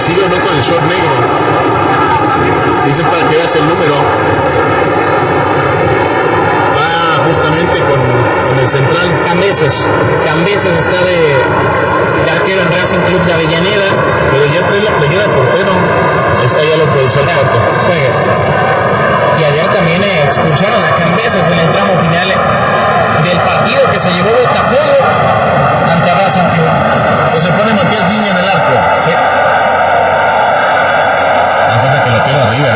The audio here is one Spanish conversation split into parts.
coincide o no con el short negro. Dices para que veas el número. Va justamente con el central. Cambeses está de arquero en Racing Club de Avellaneda. Pero ya trae la playera de portero. Ahí está, ya lo produjo el cuarto. Y ayer también expulsaron a Cambeses en el tramo final del partido que se llevó Botafogo ante Racing Club. Pues se pone Matías Viña en el arco. Sí. Falta que lo pierda River,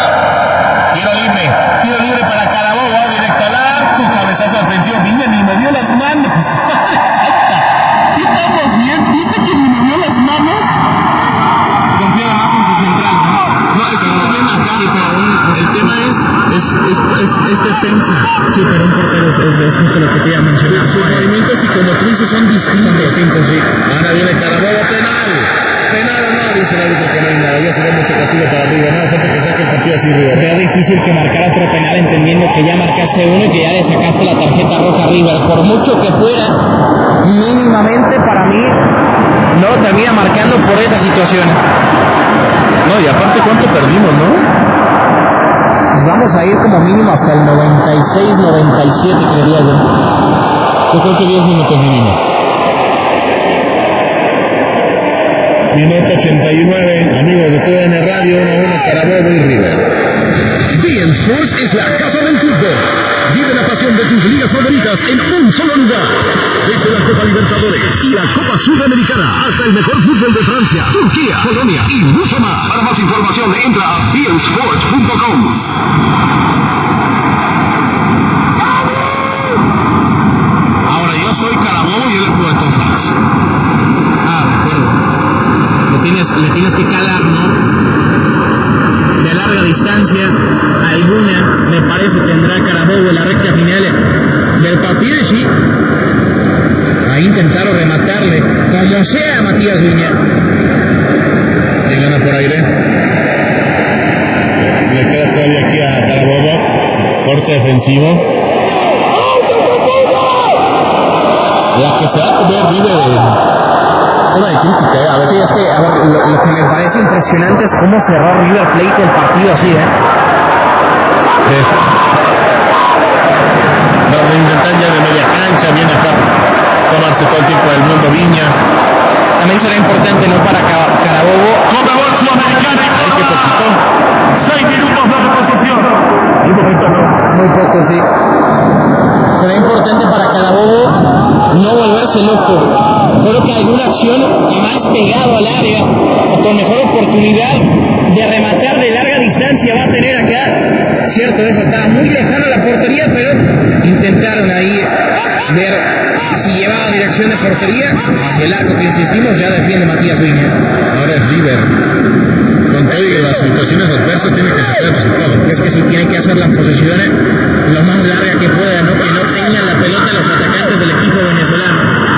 Tiro libre para Carabobo, directo al arco, cabezazo ofensivo. Viña ni movió las manos. ¿Qué estamos viendo? ¿Viste que ni movió las manos? Confiaba más en su central, ¿no? No, es que también acá, el tema es defensa. Sí, pero un portero es justo lo que te iba a mencionar. Sus movimientos psicomotrices son distintos. Sí. Ahora viene Carabobo, penal o no, dice el árbitro que no hay nada, ya sería mucho castigo para River, no falta que saque el partido así River. Pero difícil que marcar otro penal entendiendo que ya marcaste uno y que ya le sacaste la tarjeta roja a River, por mucho que fuera mínimamente para mí no lo termina marcando por esa situación. No, y aparte cuánto perdimos, ¿no? Pues vamos a ir como mínimo hasta el 96, 97 creería yo. Yo creo que 10 minutos mínimo. Minuto 89, amigos de TUDN Radio, 1-1 Carabobo y River. beIN Sports es la casa del fútbol. Vive la pasión de tus ligas favoritas en un solo lugar. Desde la Copa Libertadores y la Copa Sudamericana hasta el mejor fútbol de Francia, Turquía, Polonia y mucho más. Para más información entra a beINSports.com. Ahora yo soy Carabobo y él es Puerto Fans. De acuerdo. Le tienes que calar, ¿no? De larga distancia, alguna, me parece, tendrá Carabobo en la recta final del partido y sí. Ahí intentaron rematarle, como sea, a Matías Viña. Y gana por aire. Le queda todavía aquí a Carabobo. Corte defensivo. La que se va a comer River. Tema de crítica, a ver. Sí, es que, lo que me parece impresionante es cómo cerró River Plate el partido así, No, intentan ya de media cancha, viene acá tomarse todo el tiempo del mundo Viña. También será importante, ¿no? Para Carabobo. Conmebol Sudamericana. Ay, qué poquito. 6 minutos de reposición. Un poquito, ¿no? Muy poco, sí. Será importante para Carabobo no volverse loco. Creo que alguna acción más pegado al área o con mejor oportunidad de rematar de larga distancia va a tener acá. Cierto, esa estaba muy lejana la portería, pero intentaron ahí ver si llevaba dirección de portería hacia el arco que insistimos, ya defiende Matías Viña. Ahora es River. Con todo y las situaciones adversas tiene que sacar el resultado. Es que si tiene que hacer la posesión lo más larga que pueda, ¿no? Que no tengan la pelota los atacantes del equipo venezolano.